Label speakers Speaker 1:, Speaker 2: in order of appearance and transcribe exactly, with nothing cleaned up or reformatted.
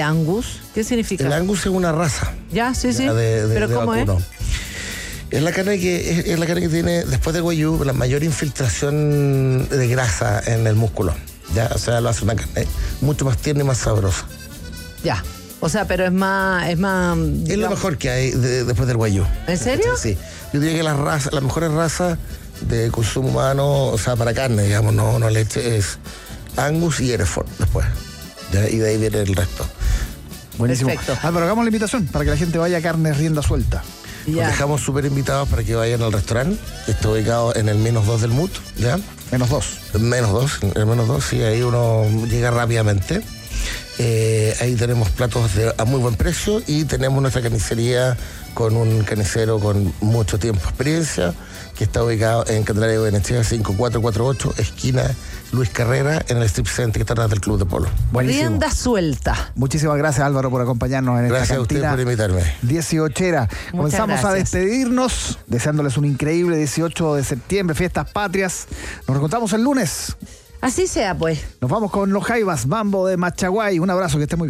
Speaker 1: Angus, ¿qué significa?
Speaker 2: El Angus es una raza.
Speaker 1: Ya, sí, sí.
Speaker 2: De, de,
Speaker 1: ¿Pero
Speaker 2: de
Speaker 1: cómo
Speaker 2: vacuno.
Speaker 1: es?
Speaker 2: Es la carne que es, es la carne que tiene, después del guayú, la mayor infiltración de grasa en el músculo. Ya, o sea, lo hace una carne mucho más tierna y más sabrosa.
Speaker 1: Ya. O sea, pero es más... Es, más,
Speaker 2: digamos, es lo mejor que hay de, después del guayú.
Speaker 1: ¿En serio?
Speaker 2: Sí. Yo diría que las razas, las mejores razas de consumo humano, o sea, para carne, digamos, no, no leche, es Angus y Hereford después. ¿Ya? Y de ahí viene el resto.
Speaker 3: Buenísimo.
Speaker 1: Perfecto.
Speaker 3: Álvaro, hagamos la invitación para que la gente vaya a Carnes Rienda Suelta.
Speaker 2: Los dejamos súper invitados para que vayan al restaurante, que está ubicado en el menos dos del M U T, ¿ya?
Speaker 3: Menos dos.
Speaker 2: Menos dos, el menos dos, sí, ahí uno llega rápidamente. Eh, ahí tenemos platos de, a muy buen precio y tenemos nuestra carnicería con un carnicero con mucho tiempo de experiencia, que está ubicado en Candelaria de Benechea cinco cuatro cuatro ocho, esquina Luis Carrera, en el strip center que está atrás del Club de Polo.
Speaker 3: Buenísimo.
Speaker 1: Rienda suelta.
Speaker 3: Muchísimas gracias, Álvaro, por acompañarnos en
Speaker 2: gracias
Speaker 3: esta cantina.
Speaker 2: Gracias a ustedes por invitarme.
Speaker 3: dieciochera. Comenzamos
Speaker 1: gracias.
Speaker 3: a despedirnos, deseándoles un increíble dieciocho de septiembre, fiestas patrias. Nos reencontramos el lunes.
Speaker 1: Así sea, pues.
Speaker 3: Nos vamos con los Jaivas, Mambo de Machaguay. Un abrazo, que esté muy bien.